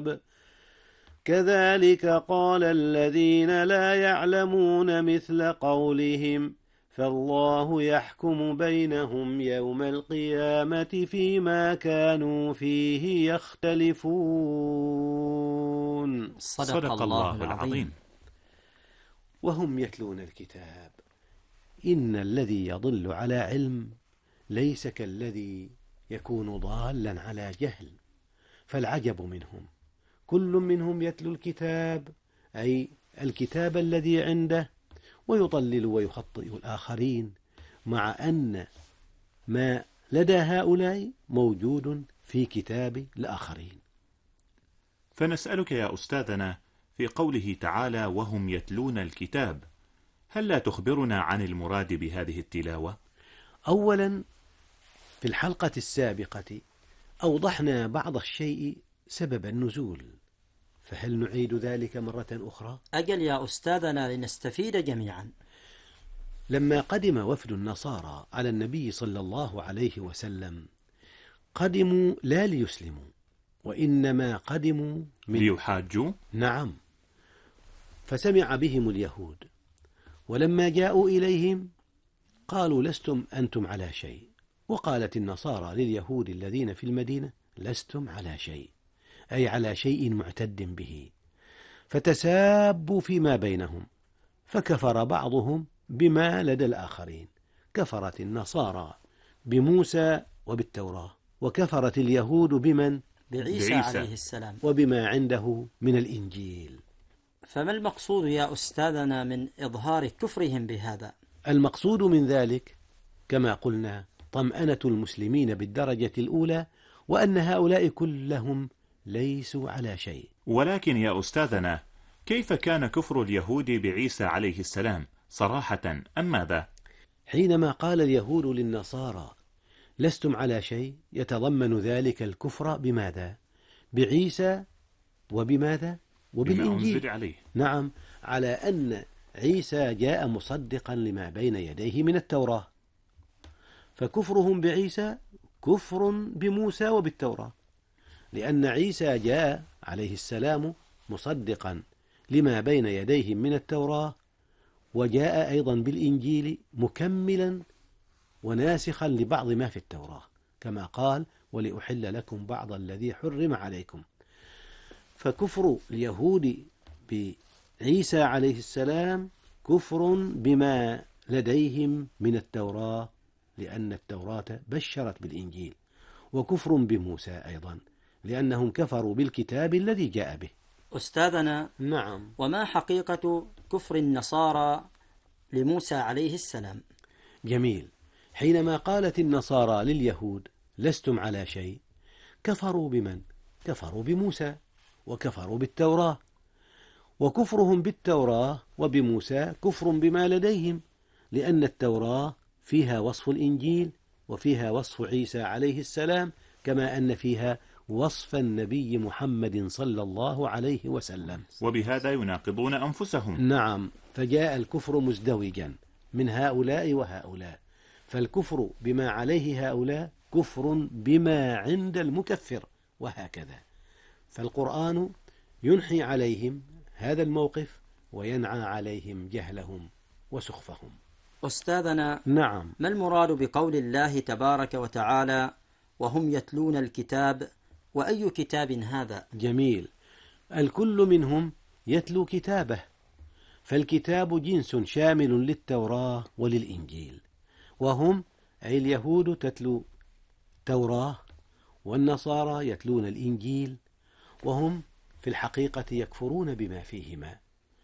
الكتاب كذلك قال الذين لا يعلمون مثل قولهم فالله يحكم بينهم يوم القيامة فيما كانوا فيه يختلفون. صدق الله العظيم. وهم يتلون الكتاب. إن الذي يضل على علم ليس كالذي يكون ضالا على جهل، فالعجب منهم كل منهم يتلو الكتاب، أي الكتاب الذي عنده، ويضلل ويخطئ الآخرين، مع أن ما لدى هؤلاء موجود في كتاب الآخرين. فنسألك يا أستاذنا في قوله تعالى وهم يتلون الكتاب، هل لا تخبرنا عن المراد بهذه التلاوة؟ أولا، في الحلقة السابقة أوضحنا بعض الشيء سبب النزول، فهل نعيد ذلك مرة أخرى؟ أجل يا أستاذنا لنستفيد جميعا. لما قدم وفد النصارى على النبي صلى الله عليه وسلم قدموا لا ليسلموا، وإنما قدموا ليحاجوا. نعم، فسمع بهم اليهود، ولما جاءوا إليهم قالوا لستم أنتم على شيء، وقالت النصارى لليهود الذين في المدينة لستم على شيء، أي على شيء معتد به، فتسابوا فيما بينهم، فكفر بعضهم بما لدى الآخرين. كفرت النصارى بموسى وبالتوراة، وكفرت اليهود بمن؟ بعيسى عليه السلام وبما عنده من الإنجيل. فما المقصود يا أستاذنا من إظهار كفرهم بهذا؟ المقصود من ذلك كما قلنا طمأنة المسلمين بالدرجة الأولى، وأن هؤلاء كلهم ليسوا على شيء. ولكن يا أستاذنا، كيف كان كفر اليهود بعيسى عليه السلام؟ صراحة أم ماذا؟ حينما قال اليهود للنصارى لستم على شيء، يتضمن ذلك الكفر بماذا؟ بعيسى وبماذا؟ وبالإنجيل عليه. نعم، على أن عيسى جاء مصدقا لما بين يديه من التوراة، فكفرهم بعيسى كفر بموسى وبالتوراة، لأن عيسى جاء عليه السلام مصدقا لما بين يديه من التوراة، وجاء أيضا بالإنجيل مكملا وناسخا لبعض ما في التوراة، كما قال ولأحل لكم بعض الذي حرم عليكم. فكفر اليهود بعيسى عليه السلام كفر بما لديهم من التوراة، لأن التوراة بشرت بالإنجيل، وكفر بموسى أيضا لأنهم كفروا بالكتاب الذي جاء به. أستاذنا، نعم، وما حقيقة كفر النصارى لموسى عليه السلام؟ جميل. حينما قالت النصارى لليهود لستم على شيء، كفروا بمن؟ كفروا بموسى وكفروا بالتوراة، وكفرهم بالتوراة وبموسى كفر بما لديهم، لأن التوراة فيها وصف الإنجيل وفيها وصف عيسى عليه السلام، كما أن فيها وصف النبي محمد صلى الله عليه وسلم، وبهذا يناقضون أنفسهم. نعم، فجاء الكفر مزدوجا من هؤلاء وهؤلاء، فالكفر بما عليه هؤلاء كفر بما عند المكفر، وهكذا. فالقرآن ينحي عليهم هذا الموقف وينعى عليهم جهلهم وسخفهم. أستاذنا، نعم، ما المراد بقول الله تبارك وتعالى وهم يتلون الكتاب؟ وأي كتاب هذا؟ جميل. الكل منهم يتلو كتابه، فالكتاب جنس شامل للتوراة وللإنجيل، وهم أي اليهود تتلو توراة، والنصارى يتلون الإنجيل، وهم في الحقيقة يكفرون بما فيهما،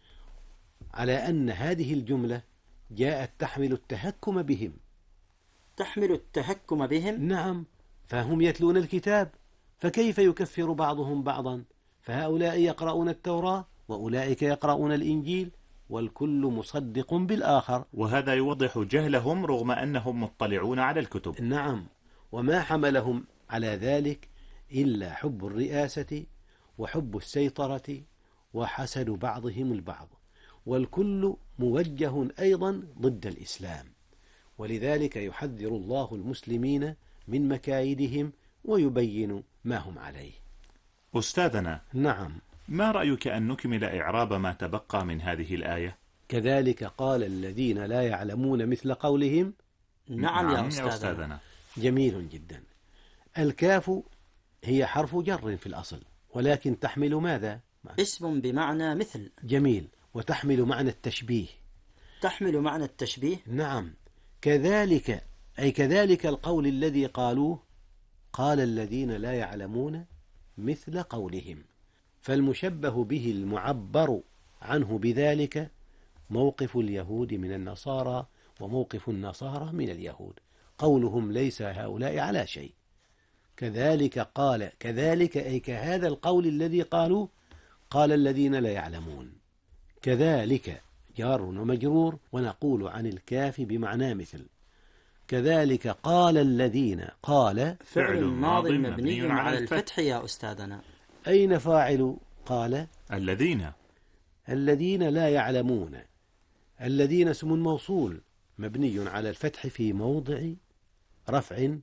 على أن هذه الجملة جاءت تحمل التهكم بهم. تحمل التهكم بهم؟ نعم، فهم يتلون الكتاب، فكيف يكفر بعضهم بعضا؟ فهؤلاء يقرؤون التوراة وأولئك يقرؤون الإنجيل، والكل مصدق بالآخر، وهذا يوضح جهلهم رغم أنهم مطلعون على الكتب. نعم، وما حملهم على ذلك إلا حب الرئاسة وحب السيطرة وحسد بعضهم البعض، والكل موجه أيضا ضد الإسلام، ولذلك يحذر الله المسلمين من مكايدهم ويبين ما هم عليه. أستاذنا، نعم. ما رأيك أن نكمل إعراب ما تبقى من هذه الآية؟ كذلك قال الذين لا يعلمون مثل قولهم. نعم يا أستاذنا. جميل جدا. الكاف هي حرف جر في الأصل، ولكن تحمل ماذا؟ اسم بمعنى مثل. جميل. وتحمل معنى التشبيه. تحمل معنى التشبيه. نعم. كذلك أي كذلك القول الذي قالوه، قال الذين لا يعلمون مثل قولهم. فالمشبه به المعبر عنه بذلك موقف اليهود من النصارى، وموقف النصارى من اليهود. قولهم ليس هؤلاء على شيء. كذلك قال، كذلك أي كهذا القول الذي قالوا، قال الذين لا يعلمون. كذلك جار ومجرور، ونقول عن الكاف بمعنى مثل. كذلك قال الذين، قال فعل ماض مبني على الفتح يا أستاذنا. أين فاعل قال؟ الذين. الذين لا يعلمون. الذين اسم موصول مبني على الفتح في موضع رفع